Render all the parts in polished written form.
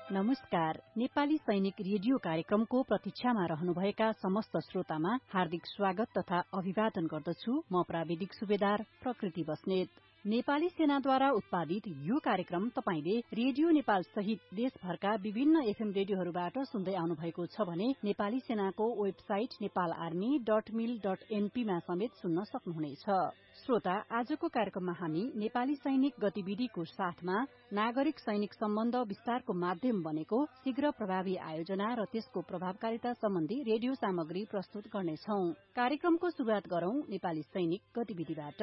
नमस्कार। नेपाली सैनिक रेडियो कार्यक्रमको प्रतीक्षामा रहनुभएका समस्त श्रोतामा हार्दिक स्वागत तथा अभिवादन गर्दछु। म प्राविधिक सुबेदार प्रकृति बस्नेत। नेपाली सेनाद्वारा उत्पादित यो कार्यक्रम तपाईले रेडियो नेपाल सहित देशभरका विभिन्न एफएम रेडियोहरूबाट सुन्दै आउनु भएको छ भने नेपाली सेनाको वेबसाइट नेपालआर्मी.मिल.एनपी मा समेत सुन्न सक्नुहुनेछ। श्रोता, आजको कार्यक्रममा हामी नेपाली सैनिक गतिविधिको साथमा नागरिक सैनिक सम्बन्ध विस्तारको माध्यम बनेको शीघ्र प्रभावी आयोजना र त्यसको प्रभावकारिता सम्बन्धी रेडियो सामग्री प्रस्तुत गर्नेछौं। कार्यक्रमको शुरूआत गरौं नेपाली सैनिक गतिविधिबाट।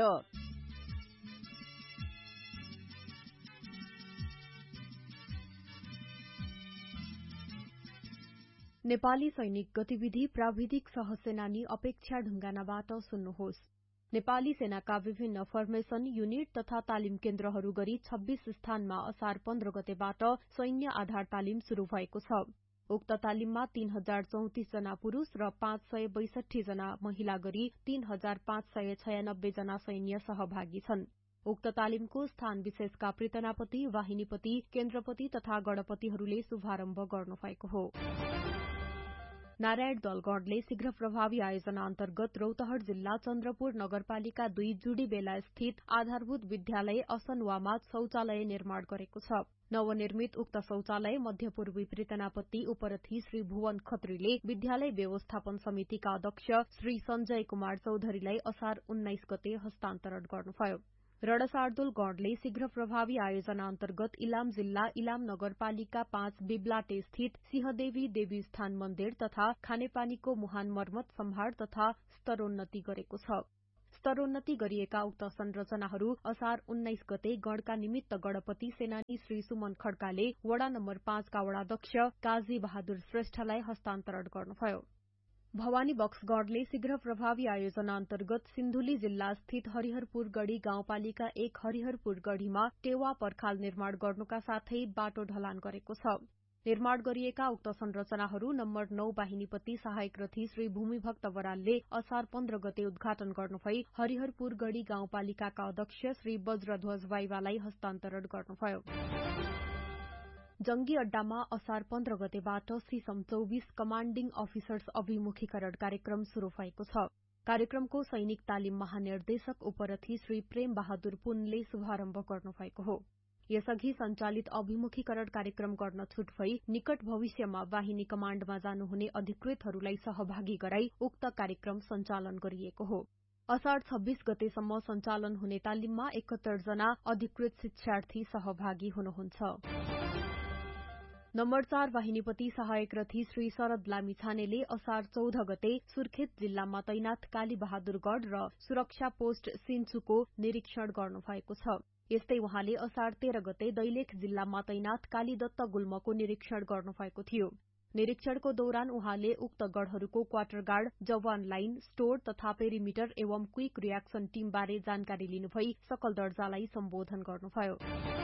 नेपाली सैनिक गतिविधि प्राविधिक सहसेनानी अपेक्षा ढुंगानाबाट सुन्नुहोस्। नेपाली सेनाका विभिन्न फर्मेशन, युनिट तथा तालिम केन्द्रहरू गरी 26 स्थानमा असार 15 गतेबाट सैन्य आधार तालिम शुरू भएको छ। उक्त तालिममा 3034 जना पुरूष र 562 जना महिला गरी 3596 जना सैन्य सहभागी छन्। उक्त तालिमको स्थान विशेषका प्रितनापति, वाहिनीपति, केन्द्रपति तथा गणपतिहरूले शुभारम्भ गर्नुभएको हो। नारायण दलगढले शीघ्र प्रभावी आयोजना अन्तर्गत रौतहट जिल्ला चन्द्रपुर नगरपालिका 2 जुडीबेला स्थित आधारभूत विद्यालय असनवामा शौचालय निर्माण गरेको छ। नवनिर्मित उक्त शौचालय मध्यपूर्वी प्रितनापति उपरथी श्री भुवन खत्रीले विद्यालय व्यवस्थापन समितिका अध्यक्ष श्री सञ्जय कुमार चौधरीलाई असार 19 गते हस्तान्तरण गर्नुभयो। रणशार्दुल गणले शीघ्र प्रभावी आयोजना अन्तर्गत इलाम जिल्ला इलाम नगरपालिका 5 बिब्लाटे स्थित सिंहदेवी देवी स्थान मन्दिर तथा खानेपानीको मुहान मर्मत सम्भार तथा स्तरोन्नति गरेको छ। स्तरोन्नति गरिएका उक्त संरचनाहरू असार 19 गते गणका निमित्त गणपति सेनानी श्री सुमन खड्काले वडा नम्बर 5 का वडाध्यक्ष काजी बहादुर श्रेष्ठलाई हस्तान्तरण गर्नुभयो। भवानी बक्सगढले शीघ्र प्रभावी आयोजना अन्तर्गत सिन्धुली जिल्ला स्थित हरिहरपुरगढ़ी गाउँपालिका 1 हरिहरपुरगढ़ीमा टेवा पर्खाल निर्माण गर्नुका साथै बाटो ढलान गरेको छ। निर्माण गरिएका उक्त संरचनाहरू नम्बर 9 वाहिनीपति सहायक रथी श्री भूमिभक्त बरालले असार 15 गते उद्घाटन गर्नुभई हरिहरपुरगढ़ी गाउँपालिकाका अध्यक्ष श्री वज्रध्वज वाइवालाई हस्तान्तरण गर्नुभयो। जंगी अड्डामा असार 15 गतेबाट सिसम 24 कमाण्डिङ अफिसर्स अभिमुखीकरण कार्यक्रम शुरू भएको छ। कार्यक्रमको सैनिक तालिम महानिर्देशक उपरथी श्री प्रेम बहादुर पुनले शुभारम्भ गर्नुभएको हो। यसअघि सञ्चालित अभिमुखीकरण कार्यक्रम गर्न छुट भई निकट भविष्यमा वाहिनी कमाण्डमा जानुहुने अधिकृतहरूलाई सहभागी गराई उक्त कार्यक्रम सञ्चालन गरिएको हो। असार 26 गतेसम्म सञ्चालन हुने तालिममा 71 जना अधिकृत शिक्षार्थी सहभागी हुनुहुन्छ। नम्बर 4 वाहिनीपति सहायक रथी श्री शरद लामिछानेले असार 14 गते सुर्खेत जिल्लामा तैनाथ काली बहादुरगढ़ र सुरक्षा पोस्ट सिन्चुको निरीक्षण गर्नुभएको छ। यस्तै उहाँले असार 13 गते दैलेख जिल्लामा तैनाथ कालीदत्त गुल्मको निरीक्षण गर्नुभएको थियो। निरीक्षणको दौरान उहाँले उक्त गढ़हरूको क्वार्टर गार्ड, जवान लाइन, स्टोर तथा पेरिमिटर एवं क्विक रियाक्सन टीम बारे जानकारी लिनुभई सकल दर्जालाई सम्बोधन गर्नुभयो।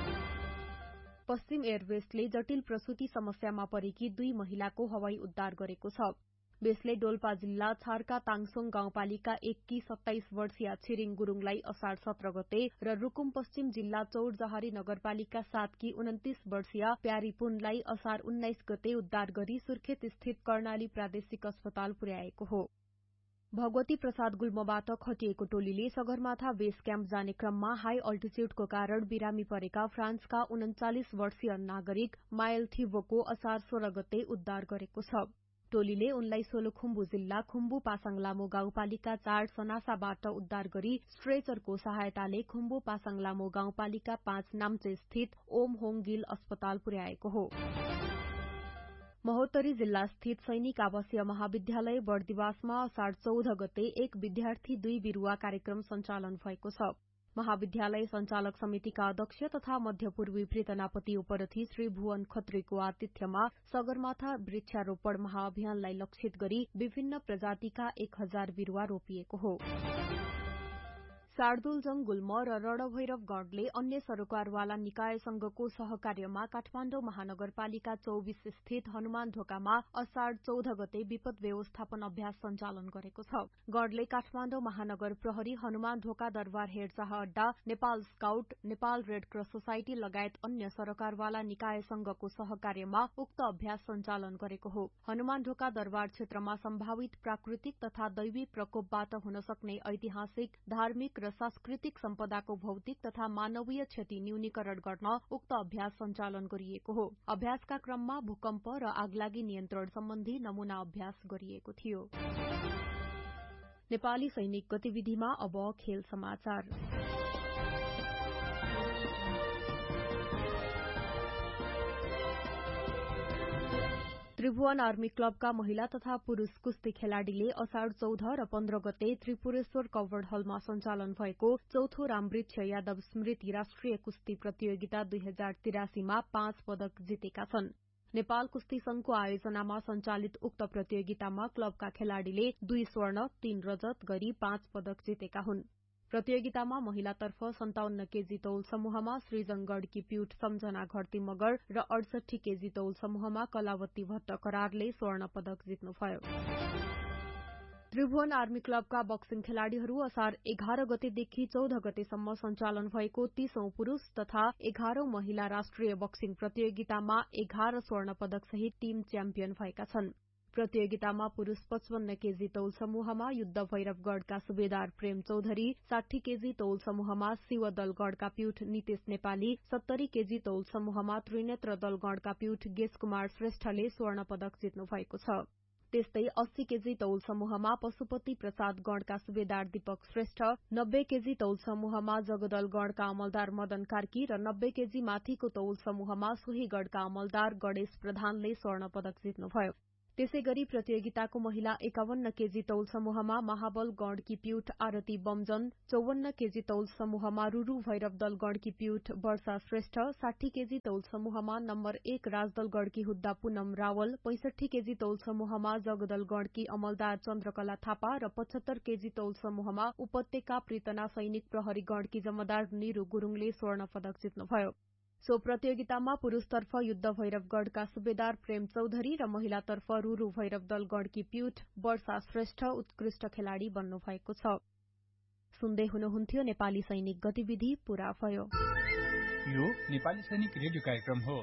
पश्चिम एयरवेस्टले जटिल प्रसूति समस्यामा परेकी 2 महिलाको हवाई उद्धार गरेको छ। बेसले डोल्पा जिल्ला छार्का ताङसोङ गाउँपालिका 1 की 27 वर्षीय छिरिङ गुरूङलाई असार 17 गते र रुकुम पश्चिम जिल्ला चौरजहारी नगरपालिका 7 की 29 वर्षीय प्यारी पुनलाई असार 19 गते उद्धार गरी सुर्खेत स्थित कर्णाली प्रादेशिक अस्पताल पुर्याएको हो। भगवती प्रसाद गुल्मबाट खटिएको टोलीले सगरमाथा बेस क्याम्प जाने क्रममा हाई अल्टिच्युडको कारण बिरामी परेका फ्रान्सका 39 वर्षीय नागरिक मायल थिवोको असार 16 गते उद्धार गरेको छ। टोलीले उनलाई सोलुखुम्बु जिल्ला खुम्बु पासाङ लामो गाउँपालिका 4 सनासाबाट उद्धार गरी स्ट्रेचरको सहायताले खुम्बु पासाङ लामो गाउँपालिका 5 नाम्चे स्थित ओम होङ गिल अस्पताल पुर्याएको हो। महोत्तरी जिल्ला स्थित सैनिक आवासीय महाविद्यालय बर्दिवासमा असार 14 गते एक विद्यार्थी 2 बिरूवा कार्यक्रम सञ्चालन भएको छ। महाविद्यालय संचालक समितिका अध्यक्ष तथा मध्यपूर्वी प्रितनापति उपरथी श्री भुवन खत्रीको आतिथ्यमा सगरमाथा वृक्षारोपण महाअभियानलाई लक्षित गरी विभिन्न प्रजातिका 1000 बिरूवा रोपिएको हो। शार्दुल गुल्म र रणभैरव गणले अन्य सरोकारवाला निकायसँगको सहकार्यमा काठमाडौँ महानगरपालिका 24 स्थित हनुमान ढोकामा असाढ़ 14 गते विपद व्यवस्थापन अभ्यास सञ्चालन गरेको छ। गणले काठमाडौँ महानगर प्रहरी, हनुमान ढोका दरबार हेरचाह अड्डा, Nepal scout, Nepal red cross society लगायत अन्य सरोकारवाला निकायसँगको सहकार्यमा उक्त अभ्यास सञ्चालन गरेको हो। हनुमान ढोका दरबार क्षेत्रमा सम्भावित प्राकृतिक तथा दैवी प्रकोपबाट हुन सक्ने ऐतिहासिक, धार्मिक र सांस्कृतिक सम्पदाको भौतिक तथा मानवीय क्षति न्यूनीकरण गर्न उक्त अभ्यास सञ्चालन गरिएको हो। अभ्यासका क्रममा भूकम्प र आगलागी नियन्त्रण सम्बन्धी नमूना अभ्यास गरिएको थियो। नेपाली सैनिक गतिविधिमा अब खेल समाचार। त्रिभुवन आर्मी क्लबका महिला तथा पुरूष कुस्ती खेलाड़ीले असाढ़ 14 र 15 गते त्रिपुरेश्वर कवर्ड हलमा सञ्चालन भएको चौथो रामवृक्ष यादव स्मृति राष्ट्रिय कुस्ती प्रतियोगिता 2083 मा 5 पदक जितेका छन्। नेपाल कुस्ती संघको आयोजनामा सञ्चालित उक्त प्रतियोगितामा क्लबका खेलाड़ीले 2 स्वर्ण 3 रजत गरी 5 पदक जितेका हुन्। प्रतियोगितामा महिलातर्फ 57 केजी तौल समूहमा सृजन गढकी प्युट सम्झना घरती मगर र 68 केजी तौल समूहमा कलावती भट्ट करारले स्वर्ण पदक जित्नुभयो। त्रिभुवन आर्मी क्लबका बक्सिङ खेलाड़ीहरू असार 11 गतेदेखि 14 गतेसम्म सञ्चालन भएको 30औं पुरूष तथा 11औं महिला राष्ट्रिय बक्सिङ प्रतियोगितामा 11 स्वर्ण पदक सहित टीम च्याम्पियन भएका छन्। प्रतियोगितामा पुरूष 55 केजी तौल समूहमा युद्ध भैरवगढ़का सुबेदार प्रेम चौधरी, 60 केजी तौल समूहमा शिवदलगढ़का प्युठ नितेश नेपाली, 70 केजी तौल समूहमा त्रिनेत्र दलगढ़का प्युठ गेश कुमार श्रेष्ठले स्वर्ण पदक जित्नु भएको छ। त्यस्तै 80 केजी तौल समूहमा पशुपति प्रसाद गढ़का सुबेदार दीपक श्रेष्ठ, 90 केजी तौल समूहमा जगदल गढ़का अमलदार मदन कार्की र 90 केजी माथिको तौल समूहमा सोहीगढ़का अमलदार गणेश प्रधानले स्वर्ण पदक जित्नुभयो। त्यसैगरी प्रतियोगिताको महिला 51 केजी तौल समूहमा महाबल गढ़की प्युठ आरती बमजन, 54 केजी तौल समूहमा रुरु भैरव दल गढ़की प्युठ वर्षा श्रेष्ठ, 60 केजी तौल समूहमा नम्बर 1 राजदल गढ़की हुद्दा पूनम रावल, 65 केजी तौल समूहमा जगदल गढ़की अमलदार चन्द्रकला थापा र 75 केजी तौल समूहमा उपत्यका प्रीतना सैनिक प्रहरी गढ़की जमदार निरु गुरूङले स्वर्ण पदक जित्नुभयो। सो प्रतियोगितामा पुरूषतर्फ युद्ध भैरवगढ़का सुबेदार प्रेम चौधरी र महिलातर्फ रुरु भैरव दल गढ़की प्युठ वर्षा श्रेष्ठ उत्कृष्ट खेलाड़ी बन्नु भएको छ। सुन्दै हुनुहुन्थ्यो नेपाली सैनिक गतिविधि पूरा भयो। यो नेपाली सैनिक रेडियो कार्यक्रम हो।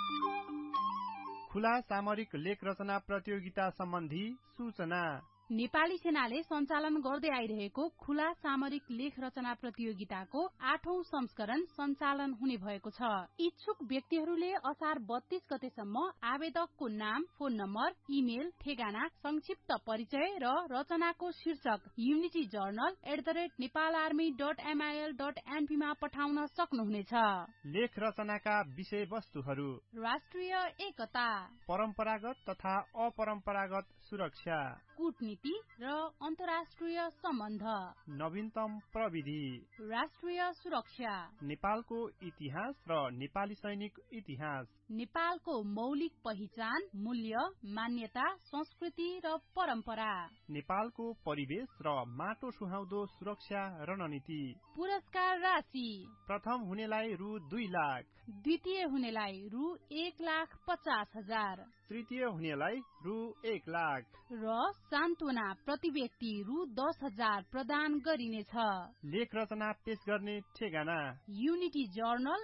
खुला सामरिक लेख रचना प्रतियोगिता सम्बन्धी सूचना। नेपाली सेनाले सञ्चालन गर्दै आइरहेको खुला सामरिक लेख रचना प्रतियोगिताको 8औं संस्करण सञ्चालन हुने भएको छ। इच्छुक व्यक्तिहरूले असार 32 गतेसम्म आवेदकको नाम, फोन नम्बर, इमेल, ठेगाना, संक्षिप्त परिचय र रचनाको शीर्षक युनिटी जर्नल @nepalarmy.mil.np मा पठाउन सक्नुहुनेछ। लेख रचनाका विषयवस्तुहरू: राष्ट्रिय एकता, परम्परागत तथा अपरम्परागत सुरक्षा, कूटनीति र अन्तर्राष्ट्रिय सम्बन्ध, नवीनतम प्रविधि, राष्ट्रिय सुरक्षा, नेपालको इतिहास र नेपाली सैनिक इतिहास, नेपालको मौलिक पहिचान, मूल्य, मान्यता, संस्कृति र परम्परा, नेपालको परिवेश र माटो सुहाउँदो सुरक्षा रणनीति। पुरस्कार राशि: प्रथम हुनेलाई रु 2 लाख, द्वितीय हुनेलाई रु 1,50,000, तृतीय हुनेलाई रु 1 लाख र सान्त्वना प्रति व्यक्ति रु 10,000 प्रदान गरिनेछ। लेख रचना पेश गर्ने ठेगाना: युनिटी जर्नल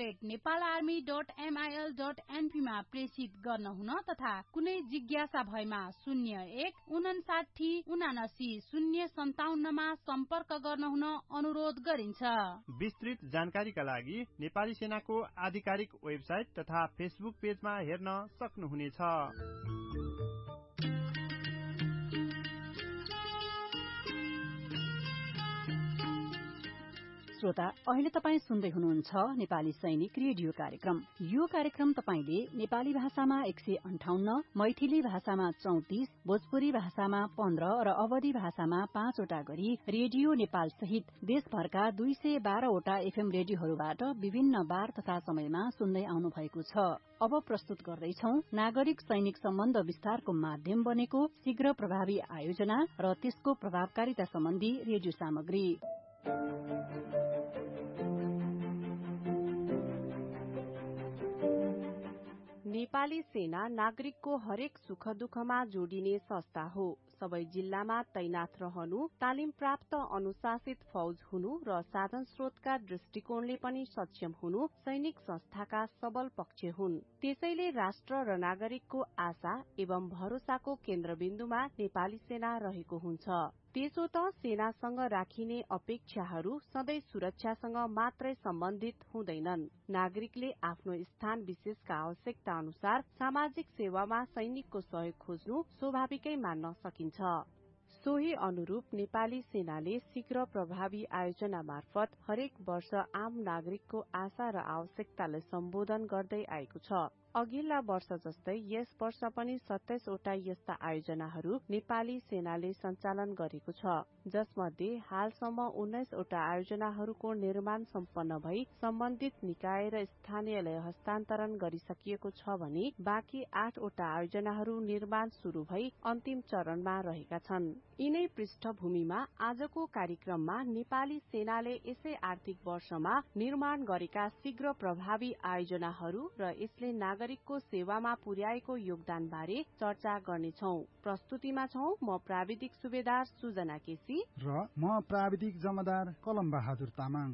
@nepalarmy.mil.np मा प्रेषित गर्न हुन तथा कुनै जिज्ञासा भएमा 01 59 79 057 मा सम्पर्क गर्न हुन अनुरोध गरिन्छ। विस्तृत जानकारीका लागि नेपाली सेनाको आधिकारिक वेबसाइट तथा फेसबुक पेजमा हेर्न सक्नुहुनेछ। श्रोता, अहिले तपाई सुन्दै हुनुहुन्छ नेपाली सैनिक रेडियो कार्यक्रम। यो कार्यक्रम तपाईले नेपाली भाषामा 158, मैथिली भाषामा 34, भोजपुरी भाषामा 15 र अवधी भाषामा 5 वटा गरी रेडियो नेपाल सहित देशभरका 212 वटा एफएम रेडियोहरूबाट विभिन्न बार तथा समयमा सुन्दै आउनु भएको छ। अब प्रस्तुत गर्दैछौ नागरिक सैनिक सम्बन्ध विस्तारको माध्यम बनेको शीघ्र प्रभावी आयोजना र त्यसको प्रभावकारिता सम्बन्धी रेडियो सामग्री। नेपाली सेना नागरिकको हरेक सुख दुःखमा जोडिने संस्था हो। सबै जिल्लामा तैनाथ रहनु, तालिम प्राप्त अनुशासित फौज हुनु र साधन स्रोतका दृष्टिकोणले पनि सक्षम हुनु सैनिक संस्थाका सबल पक्ष हुन्। त्यसैले राष्ट्र र नागरिकको आशा एवं भरोसाको केन्द्रबिन्दुमा नेपाली सेना रहेको हुन्छ। त्यसो त सेनासँग राखिने अपेक्षाहरू सधैँ सुरक्षासँग मात्रै सम्बन्धित हुँदैनन्। नागरिकले आफ्नो स्थान विशेषका आवश्यकता अनुसार सामाजिक सेवामा सैनिकको सहयोग खोज्नु स्वाभाविकै मान्न सकिन्छ। सोही अनुरूप नेपाली सेनाले शीघ्र प्रभावी आयोजना मार्फत हरेक वर्ष आम नागरिकको आशा र आवश्यकतालाई सम्बोधन गर्दै आएको छ। अघिल्ला वर्ष जस्तै यस वर्ष पनि 27 वटा यस्ता आयोजनाहरू नेपाली सेनाले सञ्चालन गरेको छ, जसमध्ये हालसम्म 19 वटा आयोजनाहरूको निर्माण सम्पन्न भई सम्बन्धित निकाय र स्थानीयलाई हस्तान्तरण गरिसकिएको छ भने बाँकी 8 वटा आयोजनाहरू निर्माण शुरू भई अन्तिम चरणमा रहेका छन्। यिनै पृष्ठभूमिमा आजको कार्यक्रममा नेपाली सेनाले यसै आर्थिक वर्षमा निर्माण गरेका शीघ्र प्रभावी आयोजनाहरू र यसले नागरिकको सेवामा पुर्याएको योगदान बारे चर्चा गर्नेछौं। प्रस्तुतिमा छौं म प्राविधिक सुबेदार सुजना केसी र म प्राविधिक जमदार कलम बहादुर तामाङ।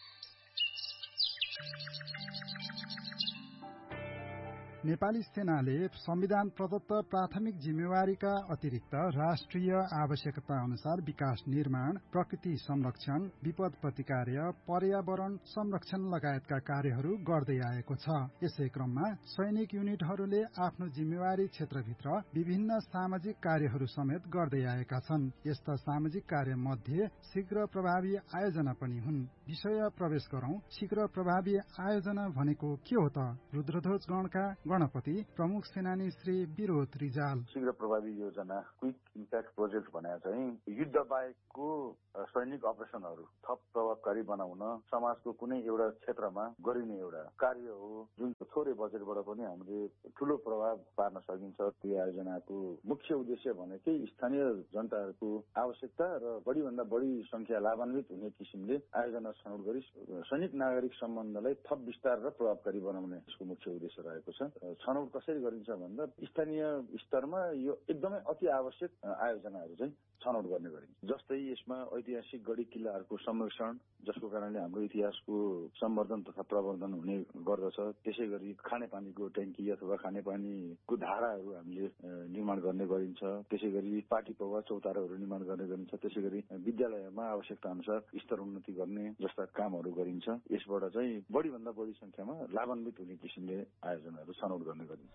नेपाली सेनाले संविधान प्रदत्त प्राथमिक जिम्मेवारीका अतिरिक्त राष्ट्रिय आवश्यकता अनुसार विकास निर्माण, प्रकृति संरक्षण, विपद प्रतिकार्य, पर्यावरण संरक्षण लगायतका कार्यहरू गर्दै आएको छ। यसै क्रममा सैनिक युनिटहरूले आफ्नो जिम्मेवारी क्षेत्रभित्र विभिन्न सामाजिक कार्यहरू समेत गर्दै आएका छन्। यस्ता सामाजिक कार्य मध्ये शीघ्र प्रभावी आयोजना पनि हुन्। विषय प्रवेश गरौं। शीघ्र प्रभावी आयोजना भनेको के हो त? रुद्रध्वज गणका गणपति प्रमुख सेनानी श्री विरोध रिजाल। शीघ्र प्रभावी योजना क्विक इम्प्याक्ट प्रोजेक्ट भने चाहिँ युद्ध बाहेकको सैनिक अपरेसनहरू थप प्रभावकारी बनाउन समाजको कुनै एउटा क्षेत्रमा गरिने एउटा कार्य हो, जुन थोरै बजेटबाट पनि हामीले ठूलो प्रभाव पार्न सकिन्छ। यो आयोजनाको मुख्य उद्देश्य भनेकै स्थानीय जनताहरूको आवश्यकता र बढीभन्दा बढी संख्या लाभान्वित हुने किसिमले आयोजना छनौट गरी सैनिक नागरिक सम्बन्धलाई थप विस्तार र प्रभावकारी बनाउने यसको मुख्य उद्देश्य रहेको छ। छनौट कसरी गरिन्छ भन्दा स्थानीय स्तरमा यो एकदमै अति आवश्यक आयोजनाहरू चाहिँ छनौट गर्ने गरिन्छ। जस्तै यसमा ऐतिहासिक गढी किल्लाहरूको संरक्षण, जसको कारणले हाम्रो इतिहासको सम्वर्धन तथा प्रवर्धन हुने गर्दछ। त्यसै गरी खानेपानीको ट्याङ्की अथवा खानेपानीको धाराहरू हामीले निर्माण गर्ने गरिन्छ। त्यसै गरी पाटी पौवा चौताराहरू निर्माण गर्ने गरिन्छ। त्यसै गरी विद्यालयमा आवश्यकता अनुसार स्तर उन्नति गर्ने जस्ता कामहरू गरिन्छ। यसबाट चाहिँ बढीभन्दा बढी संख्यामा लाभान्वित हुने किसिमले आयोजनाहरू छनौट गर्ने गरिन्छ।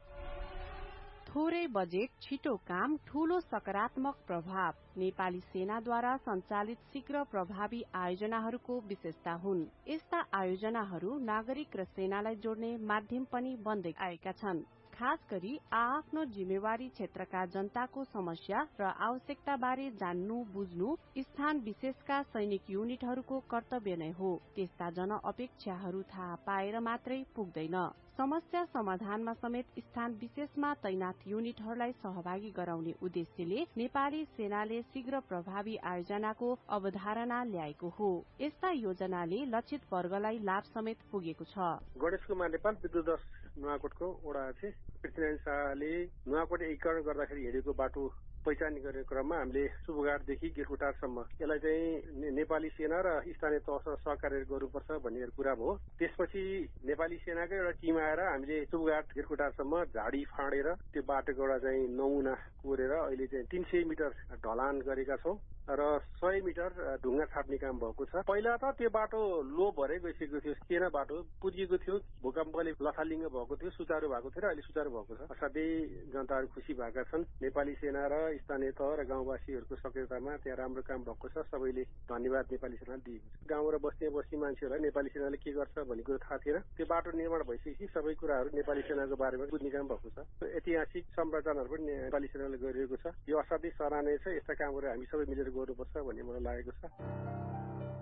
थोरै बजेट, छिटो काम, ठूलो सकारात्मक प्रभाव नेपाली सेनाद्वारा सञ्चालित शीघ्र प्रभावी आयोजनाहरूको विशेषता हुन्। यस्ता आयोजनाहरू नागरिक र सेनालाई जोड्ने माध्यम पनि बन्दै आएका छन्। खास गरी आफ्नो जिम्मेवारी क्षेत्रका जनताको समस्या र आवश्यकता बारे जान्नु बुझ्नु स्थान विशेषका सैनिक युनिटहरूको कर्तव्य नै हो। त्यस्ता जन अपेक्षाहरू थाहा पाएर मात्रै पुग्दैन। समस्या समाधानमा समेत स्थान विशेषमा तैनाथ युनिटहरूलाई सहभागी गराउने उद्देश्यले नेपाली सेनाले शीघ्र प्रभावी आयोजनाको अवधारणा ल्याएको हो। यस्ता योजनाले लक्षित वर्गलाई लाभ समेत पुगेको छ। गणेश कुमार नेपाल विद्युत नुवाकोटको वडा अध्यक्ष पृथ्वीनारायण शाहले नुवाकोट एकीकरण गर्दाखेरि हिँडेको बाटो पहिचान गर्ने क्रममा हामीले सुबुघाटदेखि गिरकुटारसम्म यसलाई चाहिँ नेपाली सेना र स्थानीय तहसँग सहकार्य गर्नुपर्छ भन्ने कुरा भयो। त्यसपछि नेपाली सेनाको एउटा टिम आएर हामीले सुबुघाट गिरकुटारसम्म झाडी फाँडेर त्यो बाटोको एउटा चाहिँ नमुना कोरेर अहिले चाहिँ 300 मिटर ढलान गरेका छौं र 100 मिटर ढुङ्गा छाप्ने काम भएको छ। पहिला त त्यो बाटो लो भरै गइसकेको थियो, सेना बाटो पुजिएको थियो, भूकम्पले लथालिङ्ग भएको थियो, सुचारू भएको थियो र अहिले सुचारू भएको छ। असाध्यै जनताहरू खुसी भएका छन्। नेपाली सेना र स्थानीय तह र गाउँवासीहरूको सक्रियतामा त्यहाँ राम्रो काम भएको छ। सबैले धन्यवाद नेपाली सेनालाई दिएको छ। गाउँ र बस्ती मान्छेहरूलाई नेपाली सेनाले के गर्छ भन्ने कुरो थाहा थिएन। त्यो बाटो निर्माण भइसकेपछि सबै कुराहरू नेपाली सेनाको बारेमा बुझ्ने काम भएको छ। ऐतिहासिक संरचनाहरू पनि नेपाली सेनाले गरिरहेको छ। यो असाध्यै सराहनीय छ। यस्ता कामहरू हामी सबै मिलेर गर्नुपर्छ भन्ने मलाई लागेको छ।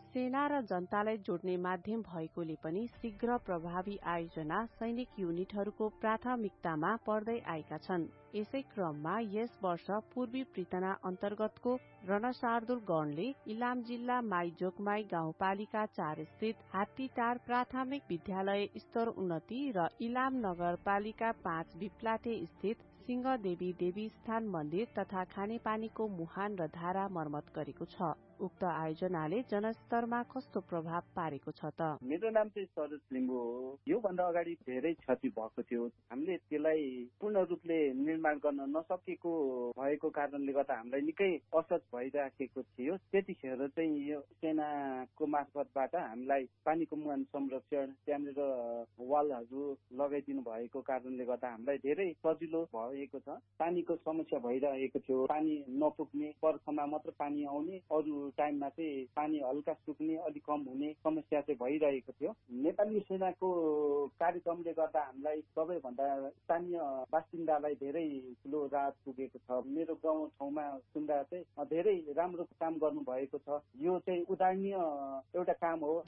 सेना र जनतालाई जोड्ने माध्यम भएकोले पनि शीघ्र प्रभावी आयोजना सैनिक युनिटहरूको प्राथमिकतामा पर्दै आएका छन्। यसै क्रममा यस वर्ष पूर्वी पृतना अन्तर्गतको रणशार्दुल गणले इलाम जिल्ला माईजोगमाई गाउँपालिका 4 स्थित हात्तीटार प्राथमिक विद्यालय स्तर उन्नति र इलाम नगरपालिका 5 बिप्लाटे स्थित सिंहदेवी देवी स्थान मन्दिर तथा खानेपानीको मुहान र धारा मर्मत गरेको छ। उक्त आयोजनाले जनस्तरमा कस्तो प्रभाव पारेको छ त? मेरो नाम चाहिँ सरोज लिम्बू हो। यो भन्दा अगाडि धेरै क्षति भएको थियो। हामीले त्यसलाई पूर्ण रूपले निर्माण गर्न नसकेको भएको कारणले गर्दा हामीलाई निकै असर भइराखेको थियो। त्यतिखेर चाहिँ यो सेनाको मार्फतबाट हामीलाई पानीको मुहान संरक्षण, त्यहाँनिर वालहरू लगाइदिनु भएको कारणले गर्दा हामीलाई धेरै सजिलो भएको छ। पानीको समस्या भइरहेको थियो। पानी नपुग्ने, बर्खामा मात्र पानी आउने, अरू टाइममा चाहिँ पानी हल्का सुक्ने, अलिक कम हुने समस्या चाहिँ भइरहेको थियो। नेपाली सेनाको कार्यक्रमले गर्दा हामीलाई सबैभन्दा स्थानीय बासिन्दालाई धेरै ठुलो राहत पुगेको छ। मेरो गाउँ ठाउँमा सुन्दा चाहिँ धेरै राम्रो काम गर्नु भएको छ। यो चाहिँ उदाहरणीय एउटा काम हो।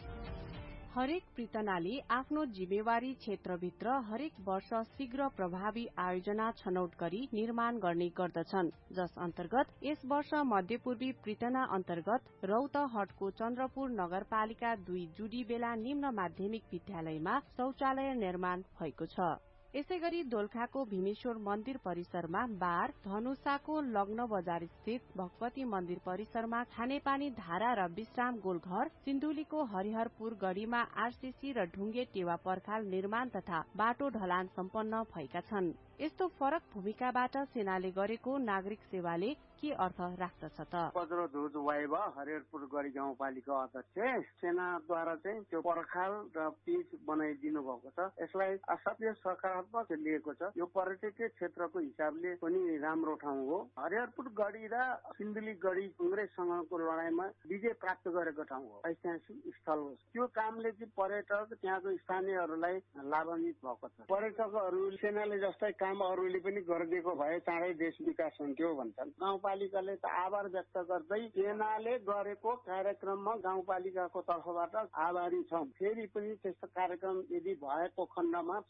हरेक पृतनाले आफ्नो जिम्मेवारी क्षेत्रभित्र हरेक वर्ष शीघ्र प्रभावी आयोजना छनौट गरी निर्माण गर्ने गर्दछन्, जस अन्तर्गत यस वर्ष मध्यपूर्वी पृतना अन्तर्गत रौतहटको चन्द्रपुर नगरपालिका 2 जुडीबेला निम्न माध्यमिक विद्यालयमा शौचालय निर्माण भएको छ। यसैगरी दोलखाको भीमेश्वर मन्दिर परिसरमा बार, धनुषाको लग्न बजार स्थित भगवती मन्दिर परिसरमा खानेपानी धारा र विश्राम गोलघर, सिन्धुलीको हरिहरपुर गढीमा आरसीसी र ढुङ्गे टेवा पर्खाल निर्माण तथा बाटो ढलान सम्पन्न भएका छन्। यस्तो फरक भूमिकाबाट सेनाले गरेको नागरिक सेवाले के अर्थ राख्दछ त? पद्रध्वज वाइब हरिहरपुर गढी गाउँपालिका अध्यक्ष सेनाद्वारा चाहिँ त्यो पर्खाल र पिच बनाइदिनु भएको छ। यसलाई असाध्य सकारात्मक लिएको छ। यो पर्यटकीय क्षेत्रको हिसाबले पनि राम्रो ठाउँ हो। हरिहरपुर गढी र सिन्धुली गढी कंग्रेससँगको लडाईँमा विजय प्राप्त गरेको ठाउँ हो, ऐतिहासिक स्थल हो। त्यो कामले चाहिँ पर्यटक त्यहाँको स्थानीयहरूलाई लाभान्वित भएको छ। पर्यटकहरू सेनाले जस्तै काम अरूले पनि गरिदिएको भए चाँडै देश विकास हुन्थ्यो भन्छन्। गाउँपालिकाले त आभार व्यक्त गर्दै सेनाले गरेको कार्यक्रममा गाउँपालिकाको तर्फबाट आभारी छौं। फेरि पनि त्यस्तो कार्यक्रम यदि भएको खण्डमा